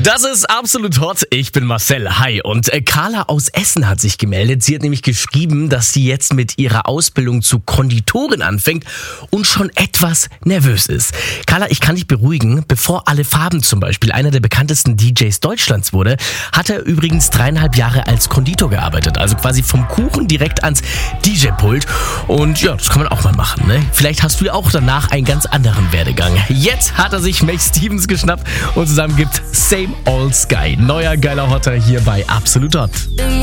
Das ist absolut hot. Ich bin Marcel. Hi. Und Carla aus Essen hat sich gemeldet. Sie hat nämlich geschrieben, dass sie jetzt mit ihrer Ausbildung zur Konditorin anfängt und schon etwas nervös ist. Carla, ich kann dich beruhigen. Bevor Alle Farben zum Beispiel einer der bekanntesten DJs Deutschlands wurde, hat er übrigens 3,5 Jahre als Konditor gearbeitet. Also quasi vom Kuchen direkt ans DJ-Pult. Und ja, das kann man auch mal machen, ne? Vielleicht hast du ja auch danach einen ganz anderen Werdegang. Jetzt hat er sich Mach Stevens geschnappt und zusammen gibt Same Old Sky. Neuer geiler Hotter hier bei Absolut Hot.